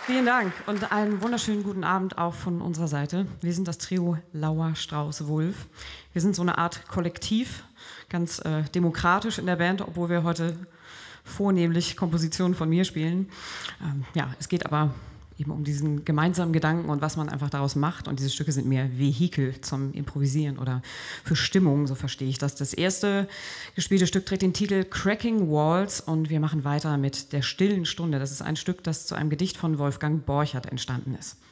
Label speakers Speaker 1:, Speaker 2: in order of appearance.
Speaker 1: Vielen Dank und einen wunderschönen guten Abend auch von unserer Seite. Wir sind das Trio Lauer, Strauß, Wulff. Wir sind so eine Art Kollektiv, ganz demokratisch in der Band, obwohl wir heute vornehmlich Kompositionen von mir spielen. Ja, es geht aber eben um diesen gemeinsamen Gedanken und was man einfach daraus macht. Und diese Stücke sind mehr Vehikel zum Improvisieren oder für Stimmung, so verstehe ich das. Das erste gespielte Stück trägt den Titel Cracking Walls und wir machen weiter mit Der stillen Stunde. Das ist ein Stück, das zu einem Gedicht von Wolfgang Borchert entstanden ist.